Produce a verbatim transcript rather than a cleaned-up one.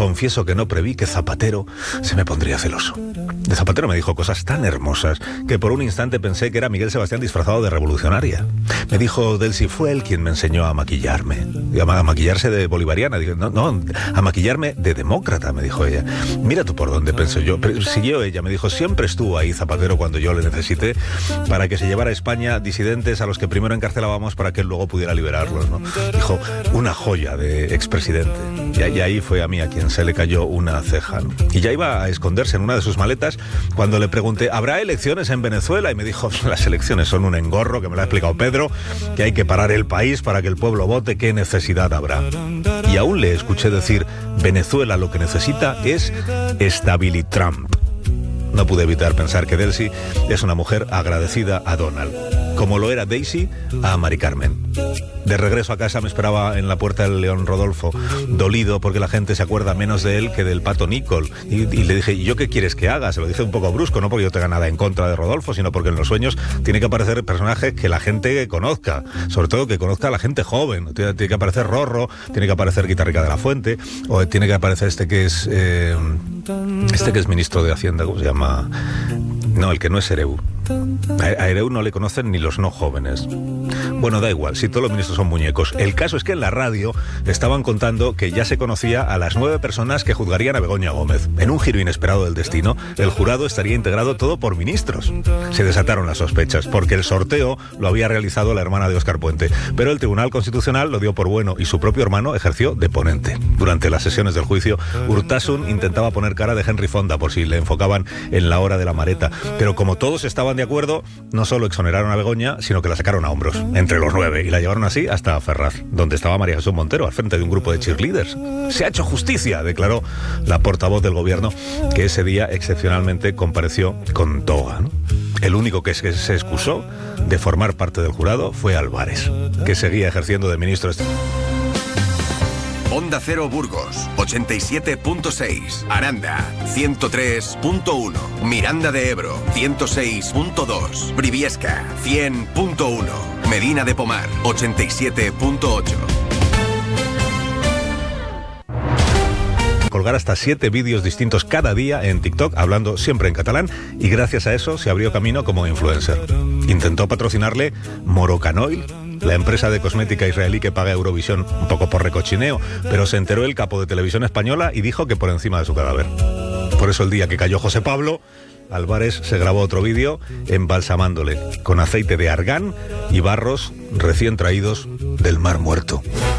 confieso que no preví que Zapatero se me pondría celoso. De Zapatero me dijo cosas tan hermosas que por un instante pensé que era Miguel Sebastián disfrazado de revolucionaria. Me dijo, Delcy, fue él quien me enseñó a maquillarme. A maquillarse de bolivariana. Digo, no, no, a maquillarme de demócrata, me dijo ella. Mira tú por dónde pensé yo. Pero siguió ella, me dijo, siempre estuvo ahí Zapatero cuando yo le necesité para que se llevara a España disidentes a los que primero encarcelábamos para que él luego pudiera liberarlos, ¿no? Dijo, una joya de expresidente. Y ahí fue a mí a quien se le cayó una ceja, ¿no? Y ya iba a esconderse en una de sus maletas cuando le pregunté, ¿habrá elecciones en Venezuela? Y me dijo, las elecciones son un engorro, que me lo ha explicado Pedro, que hay que parar el país para que el pueblo vote, ¿qué necesidad habrá? Y aún le escuché decir, Venezuela lo que necesita es Stability Trump. No pude evitar pensar que Delcy es una mujer agradecida a Donald, como lo era Daisy a Mari Carmen. De regreso a casa me esperaba en la puerta del León Rodolfo, dolido porque la gente se acuerda menos de él que del Pato Nicol. Y, y le dije, ¿y yo qué quieres que haga? Se lo dije un poco brusco, no porque yo tenga nada en contra de Rodolfo, sino porque en los sueños tiene que aparecer personajes que la gente conozca, sobre todo que conozca a la gente joven. Tiene, tiene que aparecer Rorro, tiene que aparecer Guitarrica de la Fuente, o tiene que aparecer este que es eh, este que es ministro de Hacienda, ¿cómo se llama? No, el que no es Ereu. A Ereu no le conocen ni los no jóvenes. Bueno, da igual, si todos los ministros son muñecos. El caso es que en la radio estaban contando que ya se conocía a las nueve personas que juzgarían a Begoña Gómez. En un giro inesperado del destino, el jurado estaría integrado todo por ministros. Se desataron las sospechas, porque el sorteo lo había realizado la hermana de Óscar Puente, pero el Tribunal Constitucional lo dio por bueno y su propio hermano ejerció de ponente. Durante las sesiones del juicio, Urtasun intentaba poner cara de Henry Fonda por si le enfocaban en la hora de la mareta, pero como todos estaban de acuerdo, no solo exoneraron a Begoña, sino que la sacaron a hombros, entre los nueve, y la llevaron así hasta Ferraz, donde estaba María Jesús Montero, al frente de un grupo de cheerleaders. Se ha hecho justicia, declaró la portavoz del gobierno, que ese día excepcionalmente compareció con toga, ¿no? El único que se, se excusó de formar parte del jurado fue Álvarez, que seguía ejerciendo de ministro. Onda Cero Burgos, ochenta y siete punto seis. Aranda, ciento tres punto uno. Miranda de Ebro, ciento seis punto dos. Briviesca, cien punto uno. Medina de Pomar, ochenta y siete punto ocho. Colgar hasta siete vídeos distintos cada día en TikTok, hablando siempre en catalán, y gracias a eso se abrió camino como influencer. Intentó patrocinarle Morocanoil, la empresa de cosmética israelí que paga Eurovisión un poco por recochineo, pero se enteró el capo de Televisión Española y dijo que por encima de su cadáver. Por eso el día que cayó José Pablo, Álvarez se grabó otro vídeo embalsamándole con aceite de argán y barros recién traídos del Mar Muerto.